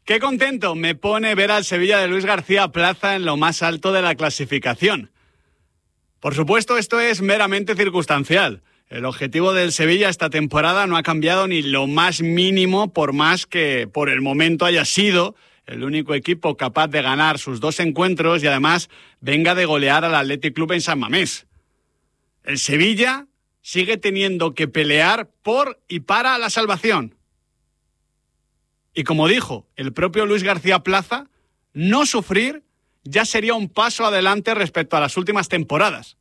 Qué contento me pone ver al Sevilla de Luis García Plaza en lo más alto de la clasificación. Por supuesto, esto es meramente circunstancial. El objetivo del Sevilla esta temporada no ha cambiado ni lo más mínimo, por más que por el momento haya sido el único equipo capaz de ganar sus 2 encuentros y además venga de golear al Athletic Club en San Mamés. El Sevilla sigue teniendo que pelear por y para la salvación. Y como dijo el propio Luis García Plaza, no sufrir ya sería un paso adelante respecto a las últimas temporadas.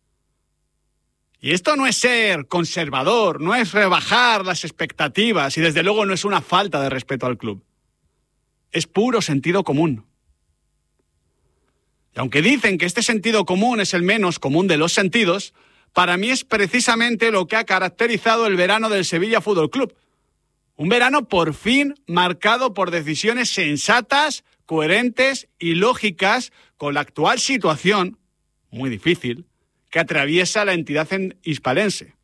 Y esto no es ser conservador, no es rebajar las expectativas y desde luego no es una falta de respeto al club. Es puro sentido común. Y aunque dicen que este sentido común es el menos común de los sentidos, para mí es precisamente lo que ha caracterizado el verano del Sevilla Fútbol Club. Un verano por fin marcado por decisiones sensatas, coherentes y lógicas con la actual situación, muy difícil, que atraviesa la entidad hispalense.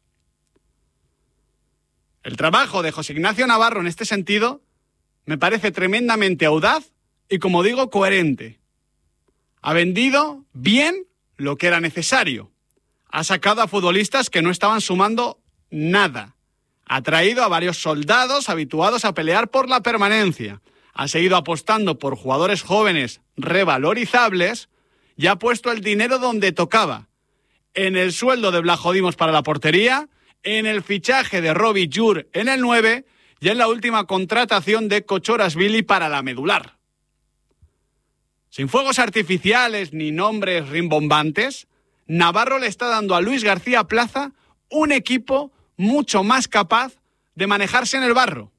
El trabajo de José Ignacio Navarro en este sentido me parece tremendamente audaz y, como digo, coherente. Ha vendido bien lo que era necesario. Ha sacado a futbolistas que no estaban sumando nada. Ha traído a varios soldados habituados a pelear por la permanencia. Ha seguido apostando por jugadores jóvenes revalorizables y ha puesto el dinero donde tocaba. En el sueldo de Vlachodimos para la portería, en el fichaje de Robbie Jur en el 9 y en la última contratación de Kochorashvili para la medular. Sin fuegos artificiales ni nombres rimbombantes, Navarro le está dando a Luis García Plaza un equipo mucho más capaz de manejarse en el barro.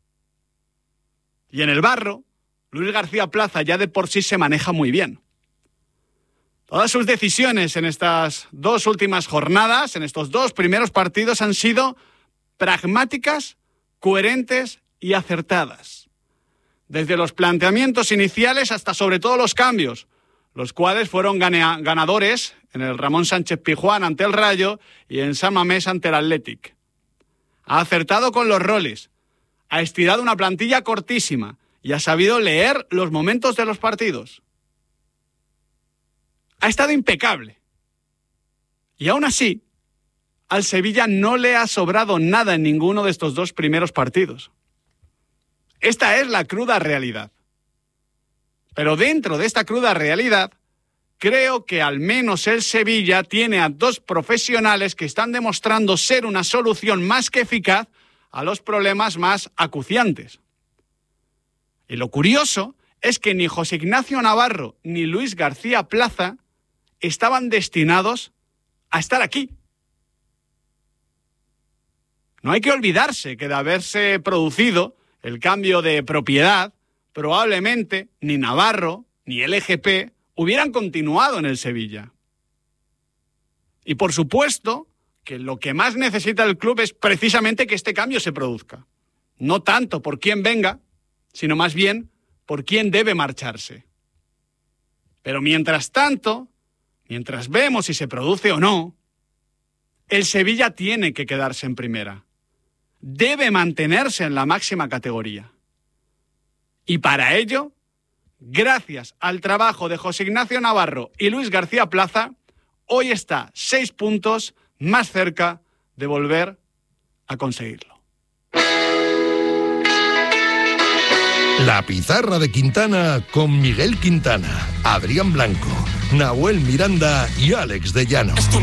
Y en el barro, Luis García Plaza ya de por sí se maneja muy bien. Todas sus decisiones en estas 2 últimas jornadas, en estos 2 primeros partidos, han sido pragmáticas, coherentes y acertadas. Desde los planteamientos iniciales hasta sobre todo los cambios, los cuales fueron ganadores en el Ramón Sánchez Pizjuán ante el Rayo y en San Mamés ante el Athletic. Ha acertado con los roles, ha estirado una plantilla cortísima y ha sabido leer los momentos de los partidos. Ha estado impecable. Y aún así, al Sevilla no le ha sobrado nada en ninguno de estos 2 primeros partidos. Esta es la cruda realidad. Pero dentro de esta cruda realidad, creo que al menos el Sevilla tiene a 2 profesionales que están demostrando ser una solución más que eficaz a los problemas más acuciantes. Y lo curioso es que ni José Ignacio Navarro ni Luis García Plaza estaban destinados a estar aquí. No hay que olvidarse que de haberse producido el cambio de propiedad, probablemente ni Navarro ni el EGP hubieran continuado en el Sevilla. Y por supuesto que lo que más necesita el club es precisamente que este cambio se produzca. No tanto por quién venga, sino más bien por quién debe marcharse. Pero mientras tanto, mientras vemos si se produce o no, el Sevilla tiene que quedarse en primera. Debe mantenerse en la máxima categoría. Y para ello, gracias al trabajo de José Ignacio Navarro y Luis García Plaza, hoy está 6 puntos más cerca de volver a conseguirlo. La pizarra de Quintana con Miguel Quintana, Adrián Blanco, Nahuel Miranda y Alex de Llano.